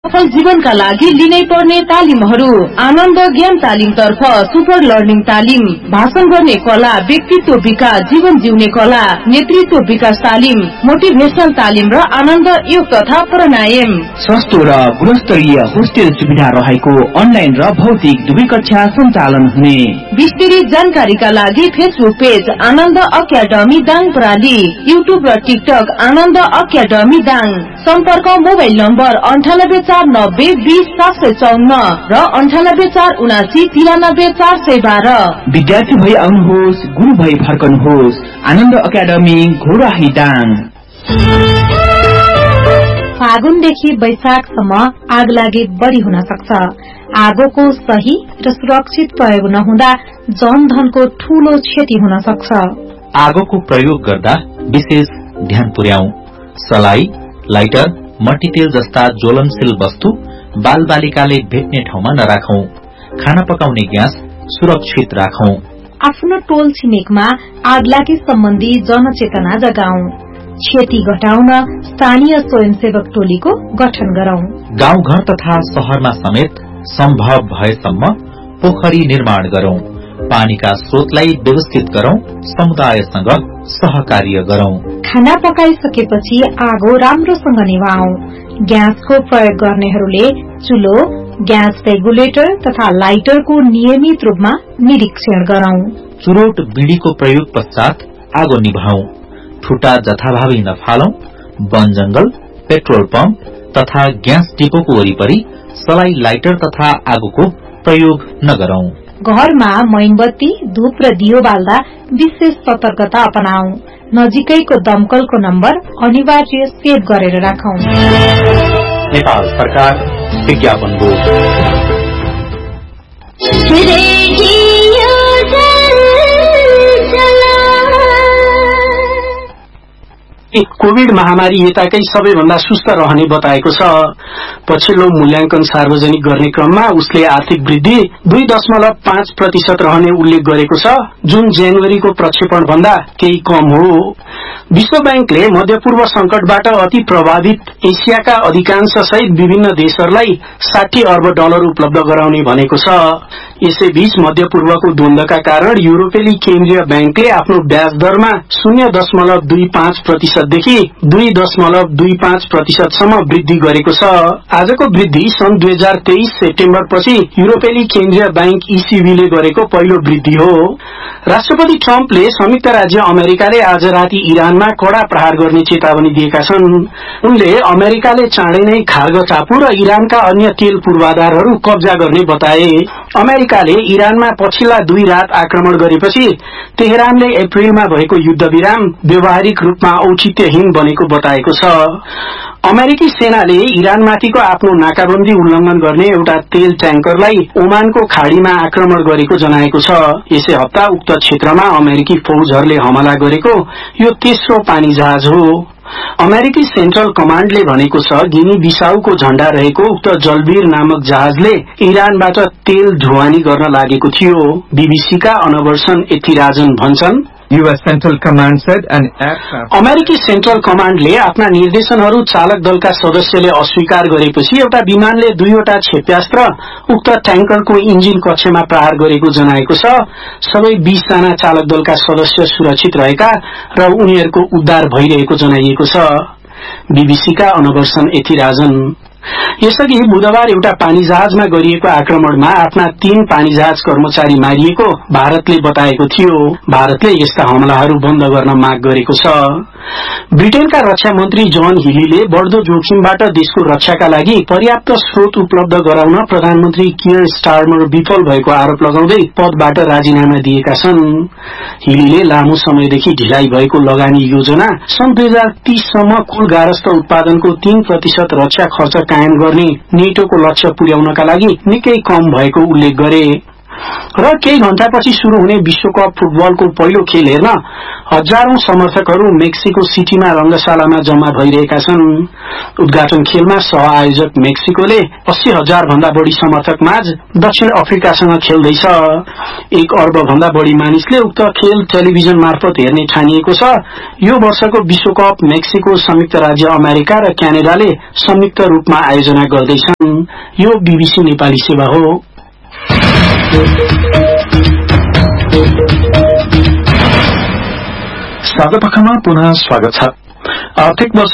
सफल जीवनका लागि लिनै पर्ने तालिमहरू। आनन्द ज्ञान तालिम तर्फ सुपर लर्निङ तालिम, भाषण गर्ने कला, व्यक्तित्व विकास, जीवन जिउने कला, नेतृत्व विकास तालिम, मोटिभेशनल तालिम र आनन्द योग तथा प्राणायाम। सस्तो र गुणस्तरीय होस्टेल सुविधा रहेको अनलाइन र भौतिक दुवै कक्षा सञ्चालन हुने। विस्तृत जानकारीका लागि फेसबुक पेज आनन्द अकादमी दाङ प्राली, युट्युब र टिकटक आनन्द अकादमी दाङ। सम्पर्क मोबाइल नम्बर 9849020754 र 9847793412। विद्यार्थी भई आउनुहोस्, गुरु भई फर्कनुहोस्। आनन्द अकादमी घोराही दाङ। फागुनदेखि वैशाखसम्म आग लागि बढ़ी हुन सक्छ। आगोको सही र सुरक्षित प्रयोग नहुँदा जनधनको ठूलो क्षति हुन सक्छ। आगोको प्रयोग गर्दा विशेष ध्यान पुर्याऊ। सलाई, लाइटर, मट्टीतेल जस्ता ज्वलनशील वस्तु बालबालिकाले भेट्ने ठाउँमा नराखौं। खाना पकाउने ग्यास सुरक्षित राखौं। आफ्नो टोल छिमेकमा आगलागी सम्बन्धी जनचेतना जगाऊ। क्षति घटाउन स्थानीय स्वयंसेवक टोलीको गठन गरौं। गाउँघर तथा शहरमा समेत सम्भव भएसम्म पोखरी निर्माण गरौं। पानीका स्रोतलाई व्यवस्थित गरौं। समुदायसँग सहकार्य गरौं। खाना पकाइसकेपछि आगो राम्रोसँग निभाऊ। ग्यासको प्रयोग गर्नेहरूले चुलो, ग्यास रेगुलेटर तथा लाइटरको नियमित रूपमा निरीक्षण गरौं। चुरोट बीडीको प्रयोग पश्चात आगो निभाऊ। ठुटा जथाभावी नफालौं। वन जंगल, पेट्रोल पम्प तथा ग्यास डिपोको वरिपरि सलाई, लाइटर तथा आगोको प्रयोग नगरौं। घरमा मोमबत्ती, धूप र दियो बाल्दा विशेष सतर्कता अपनाऊ। नजिकैको दमकलको नम्बर अनिवार्य सेभ गरेर राखौं। नेपाल सरकार विज्ञापन बोर्ड। कोविड महामारी यताकै सबैभन्दा सुस्त रहने बताएको छ। पछिल्लो मूल्याङ्कन सार्वजनिक गर्ने क्रममा उसले आर्थिक वृद्धि 2.5% रहने उल्लेख गरेको छ, जुन जनवरीको प्रक्षेपण भन्दा केही कम हो। विश्व बैंकले मध्यपूर्व संकटबाट अति प्रभावित एसियाका अधिकांश सहित विभिन्न देशहरूलाई $60 अर्ब उपलब्ध गराउने भनेको छ। यसैबीच मध्यपूर्वको द्वन्द्वका कारण युरोपेली केन्द्रीय बैंकले आफ्नो ब्याज दरमा 0.25% देखि 2.25% सम्म वृद्धि गरेको छ। आजको वृद्धि सन् 2023 सेप्टेम्बरपछि युरोपेली केन्द्रीय बैंक ECB ले गरेको पहिलो वृद्धि हो। राष्ट्रपति ट्रम्पले संयुक्त राज्य अमेरिकाले आज राति इरानमा कड़ा प्रहार गर्ने चेतावनी दिएका छन्। उनले अमेरिकाले चाँडै नै खार्ग टापु र इरानका अन्य तेल पूर्वाधारहरू कब्जा गर्ने बताए। अमेरिकाले इरानमा पछिल्ला 2 रात आक्रमण गरेपछि तेहरानले अप्रिलमा भएको युद्ध विराम व्यावहारिक रूपमा औचित्यहीन बनेको बताएको छ। अमेरिकी सेनाले इरानमाथिको आफ्नो नाकाबन्दी उल्लंघन गर्ने एउटा तेल ट्याङ्करलाई ओमानको खाड़ीमा आक्रमण गरेको जनाएको छ। यसै हप्ता उक्त क्षेत्रमा अमेरिकी फौजहरूले हमला गरेको यो तेस्रो पानी जहाज हो। अमेरिकी सेन्ट्रल कमाण्डले भनेको छ गिनी बिसाउको झण्डा रहेको उक्त जलवीर नामक जहाजले इरानबाट तेल ढुवानी गर्न लागेको थियो। बीबीसीका अनवर्सन एथिराजन भन्छन्, US Central Command said an aircraft. अमेरिकी सेन्ट्रल कमाण्डले आफ्ना निर्देशनहरू चालक दलका सदस्यले अस्वीकार गरेपछि एउटा विमानले 2वटा क्षेप्यास्त्र उक्त ट्याङ्करको इन्जिन कक्षमा प्रहार गरेको जनाएको छ। सबै 20 जना चालक दलका सदस्य सुरक्षित रहेका र उनीहरूको उद्धार भइरहेको जनाइएको छ। बीबीसीका अनवर्सन एथिराजन। यसअघि बुधबार एउटा पानीजहाजमा गरिएको आक्रमणमा आफ्ना 3 पानीजहाज कर्मचारी मारिएको भारतले बताएको थियो। भारतले यस्ता हमलाहरू बन्द गर्न माग गरेको छ। ब्रिटेनका रक्षा मन्त्री जन हिलीले बढ़दो जोखिमबाट देशको रक्षाका लागि पर्याप्त स्रोत उपलब्ध गराउन प्रधानमन्त्री कियर स्टारमर विफल भएको आरोप लगाउँदै पदबाट राजीनामा दिएका छन्। हिलीले लामो समयदेखि ढिलाइ भएको लगानी योजना सन् 2030 सम्म कुल गारस्थ उत्पादनको 3% रक्षा खर्च कायम गर्ने नेटोको लक्ष्य पुर्याउनका लागि निकै कम भएको उल्लेख गरे। र केही घण्टापछि शुरू हुने विश्वकप फुटबलको पहिलो खेल हेर्न हजारौं समर्थकहरू मेक्सिको सिटीमा रंगशालामा जम्मा भइरहेका छन्। उद्घाटन खेलमा सह-आयोजक मेक्सिकोले 80,000 भन्दा बढ़ी समर्थक माझ दक्षिण अफ्रिकासँग खेल्दैछ। 1 अर्ब भन्दा बढ़ी मानिसले उक्त खेल टेलिभिजन मार्फत हेर्ने ठानिएको छ। यो वर्षको विश्वकप मेक्सिको, संयुक्त राज्य अमेरिका र क्यानाडाले संयुक्त रूपमा आयोजना गर्दैछन्। यो बीबीसी नेपाली सेवा हो। साँझपखमा पुनः स्वागत छ। आर्थिक वर्ष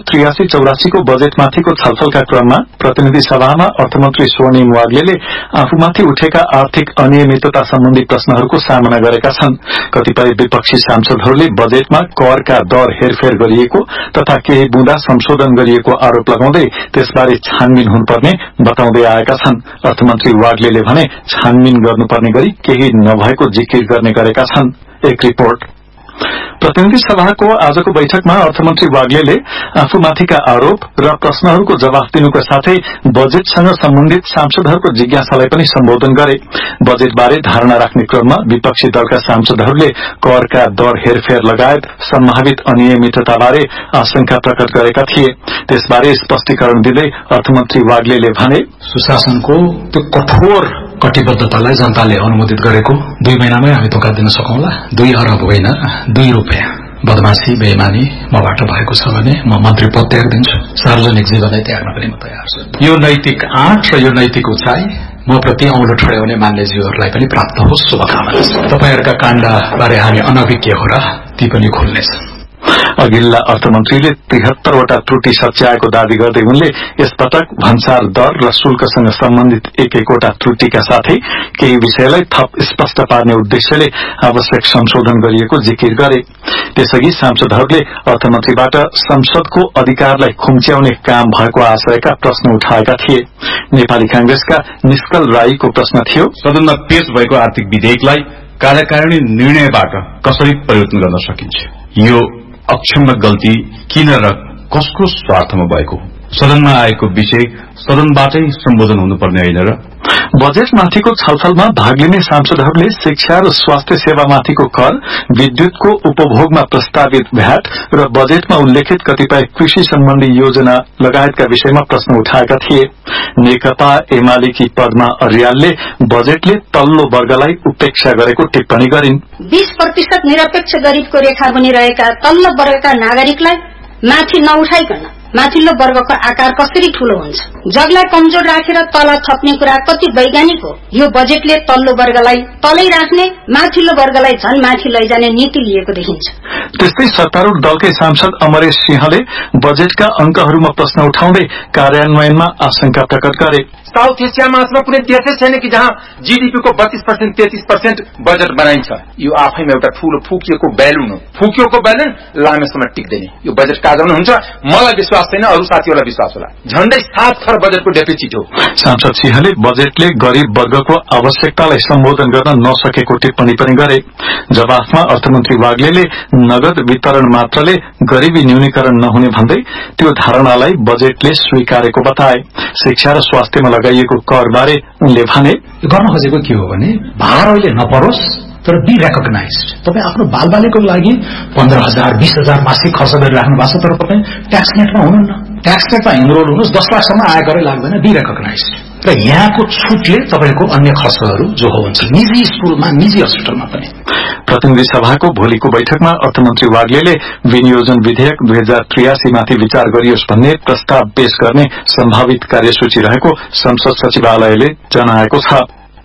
2083-84 को बजेटमाथिको छलफलका क्रममा प्रतिनिधि सभामा अर्थमन्त्री स्वर्णिम वाग्लेले आफूमाथि उठेका आर्थिक अनियमितता सम्बन्धी प्रश्नहरूको सामना गरेका छन्। कतिपय विपक्षी सांसदहरूले बजेटमा करका दर हेरफेर गरिएको तथा केही बुँदा संशोधन गरिएको आरोप लगाउँदै त्यसबारे छानबिन हुनुपर्ने बताउँदै आएका छन्। अर्थमन्त्री वाग्लेले भने छानबिन गर्नुपर्ने गरी केही नभएको जिकिर गर्ने गरेका छन्। एक रिपोर्ट। प्रतिनिधि सभाको आजको बैठकमा अर्थमन्त्री वाग्लेले आफूमाथिका आरोप र प्रश्नहरूको जवाफ दिनुका साथै बजेटसँग सम्बन्धित सांसदहरूको जिज्ञासालाई पनि सम्बोधन गरे। बजेटबारे धारणा राख्ने क्रममा विपक्षी दलका सांसदहरूले करका दर हेरफेर लगायत सम्भावित अनियमितताबारे आशंका प्रकट गरेका थिए। त्यसबारे स्पष्टीकरण दिँदै अर्थमन्त्री वाग्लेले भने, सुशासनको त्यो कठोर कटिबद्धतालाई जनताले अनुमोदित गरेको 2 महिनामै हामी धोका दिन सकौंला। 2 अरब होइन, 2 रुपियाँ बदमाशी बेइमानी मबाट भएको छ भने म मन्त्री पद त्याग दिन्छु। सार्वजनिक जीवनलाई त्याग्न पनि म तयार छु। यो नैतिक आँट र यो नैतिक उचाइ म प्रति औँलो ठड्याउने मान्यजीवहरूलाई पनि प्राप्त होस्। शुभकामना छ। तपाईहरुका काण्डबारे हामी अनभिज्ञ हो र ती पनि खुल्नेछन्। अघिल्ला अर्थमन्त्रीले 73वटा त्रुटि सच्याएको दावी गर्दै उनले यसपटक भन्सार दर र शुल्कसँग सम्बन्धित एक-एकवटा त्रुटिका साथै केही विषयलाई थप स्पष्ट पार्ने उद्देश्यले आवश्यक संशोधन गरिएको जिकिर गरे। त्यसअघि सांसदहरूले अर्थमन्त्रीबाट संसदको अधिकारलाई खुम्च्याउने काम भएको आशयका प्रश्न उठाएका थिए। नेपाली कांग्रेसका निष्कल राईको प्रश्न थियो, सदनमा पेश भएको आर्थिक विधेयकलाई कार्यकारिणी निर्णयबाट कसरी परिवर्तन गर्न सकिन्छ? यो अक्षम्य गल्ती किन र कसको स्वार्थमा भएको? सदनमा आएको विषय सदनबाटै सम्बोधन हुनुपर्ने होइन र? बजेटमाथिको छलफलमा भाग लिने सांसदहरूले शिक्षा र स्वास्थ्य सेवामाथिको कर, विद्युतको उपभोगमा प्रस्तावित भ्याट र बजेटमा उल्लेखित कतिपय कृषि सम्बन्धी योजना लगायतका विषयमा प्रश्न उठाएका थिए। नेकपा एमालेकी पद्मा अर्यालले बजेटले तल्लो वर्गलाई उपेक्षा गरेको टिप्पणी गरिन्। 20% निरपेक्ष गरीबको रेखा बनिरहेका तल्लो वर्गका नागरिकलाई माथि नउठाइकन माथिल्लो वर्गको आकार कसरी ठूलो हुन्छ? जगलाई कमजोर राखेर तल थप्ने कुरा कति वैज्ञानिक हो? यो बजेटले तल्लो वर्गलाई तलै राख्ने, माथिल्लो वर्गलाई झन माथि लैजाने नीति लिएको देखिन्छ। त्यस्तै सत्तारूढ़ दलकै सांसद अमरेश सिंहले बजेटका अंकहरूमा प्रश्न उठाउँदै कार्यान्वयनमा आशंका प्रकट गरे। साउथ एसियामा अथवा कुनै देशै छैन कि जहाँ जीडीपी को 32% 33% बजेट बनाइन्छ। यो आफैमा एउटा ठूलो फुकिएको बैलुन हो। फुकिएको बैलुन लामो समय टिक्दैन। यो बजेट कागजमा हुन्छ। मलाई विश्वास छैन, अरू साथीहरूलाई विश्वास होला। झण्डै 7 खर्ब बजेटको डेफिसिट हो। सांसद सिंहले बजेटले गरीब वर्गको आवश्यकतालाई सम्बोधन गर्न नसकेको टिप्पणी पनि गरे। जवाफमा अर्थमन्त्री वाग्लेले नगद वितरण मात्रले गरीबी न्यूनीकरण नहुने भन्दै त्यो धारणालाई बजेटले स्वीकारेको बताए। शिक्षा र स्वास्थ्यमा लगाइएको कर बारे उनले भने, गर्न खोजेको के हो भने भार अहिले नपरोस् तर बी रेकग्नाइज्ड। तपाईँ आफ्नो बालबालिको लागि 15,000 20,000 मासिक खर्च गरिराख्नु भएको छ तर तपाईँ ट्याक्स नेटमा हुनुहुन्न। ट्याक्स नेटमा इनरोल हुनुहोस्, 10 लाखसम्म आयकरै लाग्दैन, बी रेकग्नाइज्ड। र यहाँको छुटले तपाईको अन्य खर्चहरू जो हो हुन्छ निजी स्कुलमा, निजी अस्पतालमा पनि। प्रतिनिधि सभाको भोलिको बैठकमा अर्थमन्त्री वाग्लेले विनियोजन विधेयक 2083 माथि विचार गरियोस् भन्ने प्रस्ताव पेश गर्ने सम्भावित कार्यसूची रहेको संसद सचिवालयले जनाएको छ।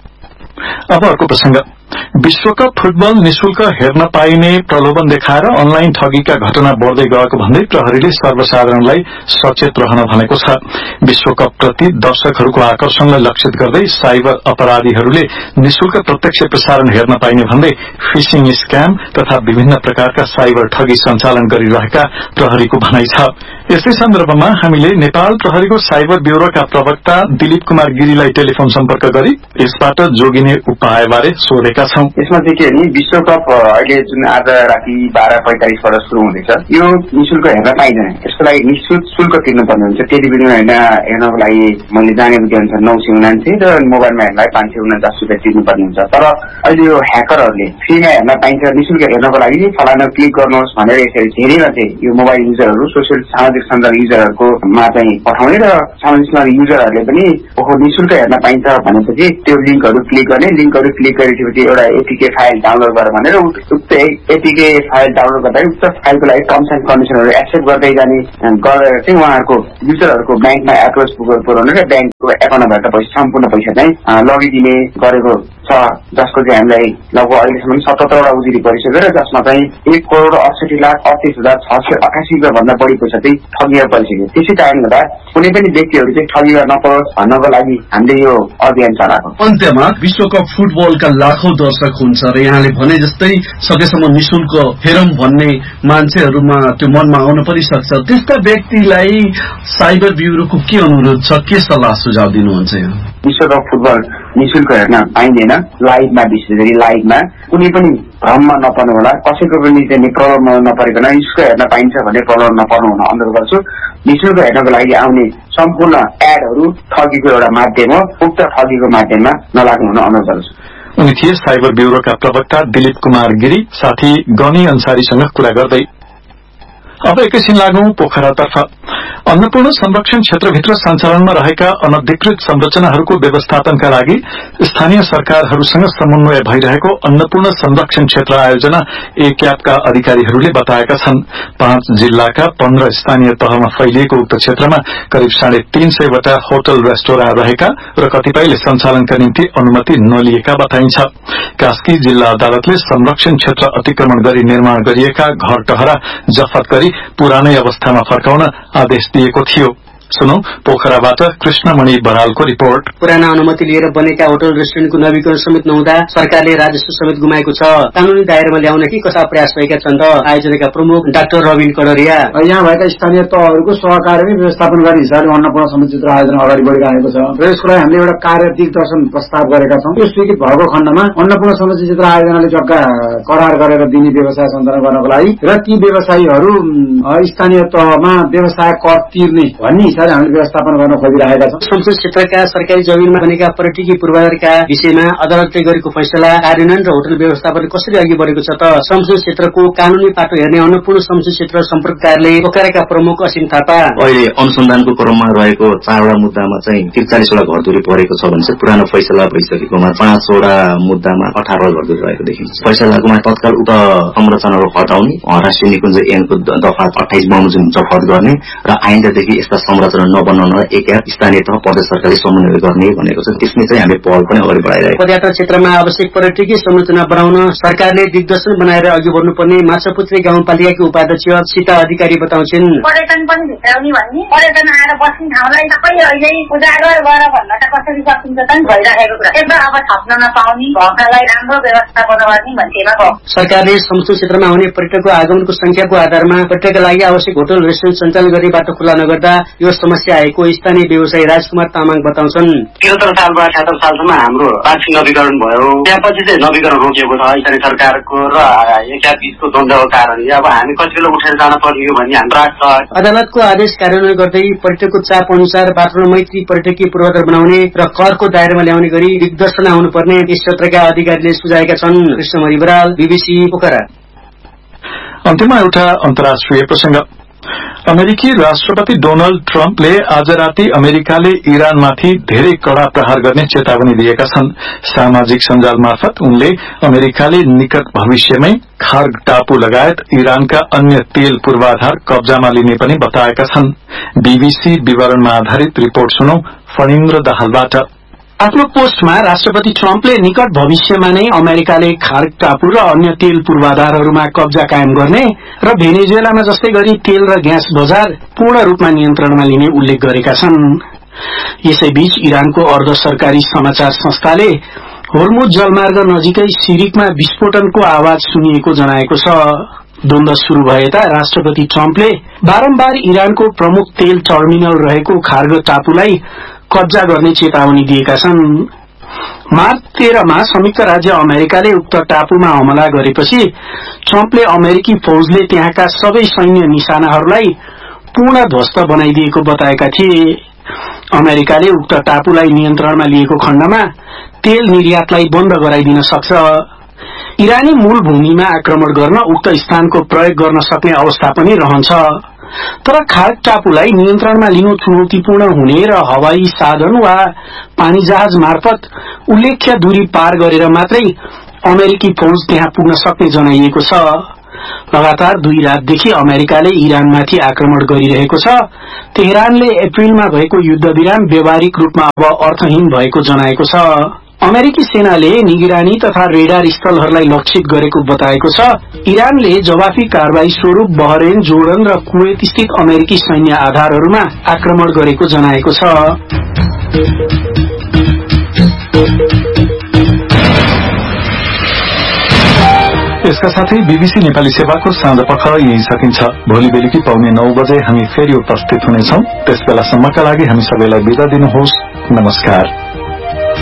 अब अर्को प्रसंग, विश्वकप फुटबल निशुल्क हेर्न पाइने प्रलोभन देखाएर अनलाइन ठगीका घटना बढ्दै गएको भन्दै प्रहरीले सर्वसाधारणलाई सचेत रहन भनेको छ। विश्वकप प्रति दर्शकहरूको आकर्षणलाई लक्षित गर्दै साइबर अपराधीहरूले निशुल्क प्रत्यक्ष प्रसारण हेर्न पाइने भन्दै फिशिङ स्क्याम तथा विभिन्न प्रकारका साइबर ठगी सञ्चालन गरिरहेका प्रहरीको भनाइ छ। यसै सन्दर्भमा हामीले नेपाल प्रहरीको साइबर ब्यूरोका प्रवक्ता दिलीप कुमार गिरीलाई टेलिफोन सम्पर्क गरी यसबाट जोगिने उपायबारे सोधेका बताएका छौं। यसमा चाहिँ के भने विश्वकप अहिले जुन आज राति 12:45 सुरु हुँदैछ, यो निशुल्क हेर्न पाइँदैन। यसको लागि निशुल्क शुल्क तिर्नुपर्ने हुन्छ। टेलिभिजनमा हेर्नको लागि मैले जानेको के हुन्छ 979 र मोबाइलमा हेर्नलाई 549 रुपियाँ तिर्नुपर्ने हुन्छ। तर अहिले यो ह्याकरहरूले फ्रीमा हेर्न पाइन्छ, निशुल्क हेर्नको लागि फलाना क्लिक गर्नुहोस् भनेर यसरी धेरैमा चाहिँ यो मोबाइल युजरहरू, सामाजिक सञ्जाल युजरहरूको मा चाहिँ पठाउने र सामाजिक सञ्जाल युजरहरूले पनि ओहो निशुल्क हेर्न पाइन्छ भनेपछि त्यो लिङ्कहरू क्लिक गर्ने, लिङ्कहरू क्लिक गरेपछि एउटा एपीके फाइल डाउनलोड गर भनेर उक्त एपीके फाइल डाउनलोड गर्दा उक्त फाइलको लागि टर्म्स एन्ड कन्डिसनहरू एक्सेप्ट गर्दै जाने गरेर चाहिँ उहाँहरूको युजरहरूको ब्याङ्कमा एप्रोच पुर्याउने र ब्याङ्कको एकाउन्टबाट सम्पूर्ण पैसा चाहिँ लगिदिने गरेको छ, जसको चाहिँ हामीलाई लगभग अहिलेसम्म 77वटा उजुरी परिसक्यो र जसमा चाहिँ 1,68,38,688 रुपियाँ भन्दा बढी पैसा चाहिँ ठगिएर परिसक्यो। त्यसै कारणले गर्दा कुनै पनि व्यक्तिहरू चाहिँ ठगिएर नपरोस् भन्नको लागि हामीले यो अभियान चलाएको। अन्त्यमा विश्वकप फुटबलका लाखौं दर्शक हुन्छ र यहाँले भने जस्तै सकेसम्म निशुल्क हेरौं भन्ने मान्छेहरूमा त्यो मनमा आउन पनि सक्छ। त्यस्ता व्यक्तिलाई साइबर ब्युरोको के अनुरोध छ, के सल्लाह सुझाव दिनुहुन्छ? विश्वकप फुटबल निशुल्क हेर्न पाइँदैन। लाइभमा, विशेष गरी लाइभमा कुनै पनि भ्रममा नपर्नु होला, कसैको पनि चाहिँ प्रब्लम नपरेकन निशुल्क हेर्न पाइन्छ भन्ने प्रब्लम नपर्नु हुन अनुरोध गर्छु। निशुल्क हेर्नको लागि आउने सम्पूर्ण एडहरू ठगीको एउटा माध्यम हो, उक्त ठगीको माध्यममा नलाग्नु हुन अनुरोध गर्छु। उनी थिए साइबर ब्युरोका प्रवक्ता दिलीप कुमार गिरी, साथी गनी अन्सारीसँग कुरा गर्दै। अब एकैछिन लागौं पोखरातर्फ। अन्नपूर्ण संरक्षण क्षेत्रभित्र सञ्चालनमा रहेका अनधिकृत संरचनाहरूको व्यवस्थापनका लागि स्थानीय सरकारहरूसँग समन्वय भइरहेको अन्नपूर्ण संरक्षण क्षेत्र आयोजना एक्यापका अधिकारीहरूले बताएका छन्। 5 जिल्लाका 15 स्थानीय तहमा फैलिएको उक्त क्षेत्रमा करिब 350 वटा होटल रेस्टोरेन्ट रहेका र कतिपयले सञ्चालनका निम्ति अनुमति नलिएका बताइन्छ। कास्की जिल्ला अदालतले संरक्षण क्षेत्र अतिक्रमण गरी निर्माण गरिएका घर टहरा जफत गरी पुरानै अवस्थामा फर्काउन आदेश दिएको थियो। सुनौ पोखराबाट कृष्णमणि बरालको रिपोर्ट। पुराना अनुमति लिएर बनेका होटल रेस्टुरेन्टको नवीकरण समेत नहुँदा सरकारले राजस्व समेत गुमाएको छ। कानूनी दायरामा ल्याउन के कस्ता प्रयास भएका छन् त आयोजनाका प्रमुख डाक्टर रविन कडरिया। यहाँ भएका स्थानीय तहहरूको सहकार्यमै व्यवस्थापन गर्ने हिसाबले अन्नपूर्ण समिति चित्र आयोजना अगाडि बढिरहेको छ र यसको लागि हामीले एउटा कार्य दिग्दर्शन प्रस्ताव गरेका छौं। यो स्वीकृत भएको खण्डमा अन्नपूर्ण समिति चित्र आयोजनाले जग्गा करार गरेर दिने व्यवसाय सञ्चालन गर्नको लागि र ती व्यवसायीहरू स्थानीय तहमा व्यवसाय कर तिर्ने भन्ने हामीले व्यवस्थापन गर्न खोजिरहेका छौं। संसद क्षेत्रका सरकारी जमिनमा बनेका पर्यटकीय पूर्वाधारका विषयमा अदालतले गरेको फैसला कार्यान्वयन र होटल व्यवस्थापन कसरी अघि बढेको छ त संसद क्षेत्रको कानूनी पाटो हेर्ने अन्नपूर्ण संसद क्षेत्र सम्पर्क कार्यालय पोखराका प्रमुख असिम थापा। अहिले अनुसन्धानको क्रममा रहेको 4वटा मुद्दामा चाहिँ 43वटा घरधुरी परेको छ भने पुरानो फैसला भइसकेकोमा 5वटा मुद्दामा 18 घरधुरी रहेको देखिन्छ। फैसलाकोमा तत्काल उक्त संरचनाहरू हटाउने, राष्ट्रिय निकुञ्ज ऐनको दफा 28 बमोजिम जफत गर्ने र आइन्दादेखि यस्ता संरचना नबनाउन एक्याप स्थानीय तह प्रदेश सरकारले समन्वय गर्ने भनेको छ। त्यसमै चाहिँ हामीले पहल पनि अगाडि बढाइरहेको। पदयात्रा क्षेत्रमा आवश्यक पर्यटकीय संरचना बनाउन सरकारले दिग्दर्शन बनाएर अघि बढ्नुपर्ने माछापुत्री गाउँपालिकाकी उपाध्यक्ष सीता अधिकारी बताउँछिन्। पर्यटन पनि भित्राउने भन्ने, पर्यटन आएर बस्ने ठाउँलाई सबै अहिले उजागर गर भन्न त कसरी सकिन्छ त भइरहेको कुरा। एकदम अब थप्न नपाउने भएकालाई राम्रो व्यवस्थापन गर्ने भन्नेमा हो। सरकारले संसद क्षेत्रमा आउने पर्यटकको आगमनको संख्याको आधारमा पर्यटकका लागि आवश्यक होटल रेस्टुरेन्ट सञ्चालन गर्ने बाटो खुला नगर्दा यो समस्या आएको स्थानीय व्यवसायी राजकुमार तामाङ बताउँछन्। 73 सालबाट 76 सालसम्म हाम्रो वार्षिक नवीकरण भयो। त्यसपछि चाहिँ नवीकरण रोकिएको छ स्थानीय सरकारको र एका बीचको द्वन्द्वको कारणले। अब हामी कति बेला उठेर जान पर्ने हो भन्ने हाम्रो आश छ। अदालतको आदेश कार्यान्वयन गर्दै पर्यटकको चाप अनुसार बाटो मैत्री पर्यटकीय पूर्वाधार बनाउने र करको दायरामा ल्याउने गरी दिग्दर्शन आउनुपर्ने यस क्षेत्रका अधिकारीले सुझाएका छन्। कृष्णमणि बराल, बीबीसी पोखरा। अन्त्यमा एउटा अन्तर्राष्ट्रिय प्रसंग। अमेरिकी राष्ट्रपति डोनाल्ड ट्रम्पले आज राति अमेरिकाले इरानमाथि धेरै कड़ा प्रहार गर्ने चेतावनी दिएका छन्। सामाजिक सञ्जाल मार्फत उनले अमेरिकाले निकट भविष्यमै खार्ग टापु लगायत इरानका अन्य तेल पूर्वाधार कब्जामा लिने पनि बताएका छन्। बीबीसी विवरणमा आधारित रिपोर्ट सुनौ फणिन्द्र दाहालबाट। आफ्नो पोस्टमा राष्ट्रपति ट्रम्पले निकट भविष्यमा नै अमेरिकाले खार्ग टापु र अन्य तेल पूर्वाधारहरूमा कब्जा कायम गर्ने र भेनेजुएलामा जस्तै गरी तेल र ग्यास बजार पूर्ण रूपमा नियन्त्रणमा लिने उल्लेख गरेका छन्। यसैबीच इरानको अर्ध सरकारी समाचार संस्थाले होर्मुज जलमार्ग नजिकै सिरिकमा विस्फोटनको आवाज सुनिएको जनाएको छ। द्वन्द्व शुरू भएता राष्ट्रपति ट्रम्पले बारम्बार इरानको प्रमुख तेल टर्मिनल रहेको खार्ग टापुलाई कब्जा गर्ने चेतावनी दिएका छन्। मार्च 13 मा संयुक्त राज्य अमेरिकाले उक्त टापुमा हमला गरेपछि ट्रम्पले अमेरिकी फौजले त्यहाँका सबै सैन्य निशानाहरूलाई पूर्ण ध्वस्त बनाइदिएको बताएका थिए। अमेरिकाले उक्त टापुलाई नियन्त्रणमा लिएको खण्डमा तेल निर्यातलाई बन्द गराइदिन सक्छ। इरानी मूल भूमिमा आक्रमण गर्न उक्त स्थानको प्रयोग गर्न सक्ने अवस्था पनि रहन्छ। तर खार्क टापुलाई नियन्त्रणमा लिनु चुनौतीपूर्ण हुने र हवाई साधन वा पानी जहाज मार्फत उल्लेख्य दूरी पार गरेर मात्रै अमेरिकी फौज त्यहाँ पुग्न सक्ने जनाइएको छ। लगातार 2 रातदेखि अमेरिकाले इरानमाथि आक्रमण गरिरहेको छ। तेहरानले अप्रिलमा भएको युद्ध विराम व्यावहारिक रूपमा अब अर्थहीन भएको जनाएको छ। अमेरिकी सेनाले निगरानी तथा रेडार स्थलहरूलाई लक्षित गरेको बताएको छ। इरानले जवाफी कारवाही स्वरूप बहरेन, जोर्डन र कुवेत स्थित अमेरिकी सैन्य आधारहरूमा आक्रमण गरेको जनाएको छ। यसका साथै बीबीसी नेपाली सेवाको साँझ पख यही सकिन्छ। भोलि बेलुकी पाउने 9 बजे हामी फेरि उपस्थित हुनेछौं। त्यसबेलासम्मका लागि हामी सबैलाई बिदा दिनुहोस्। नमस्कार।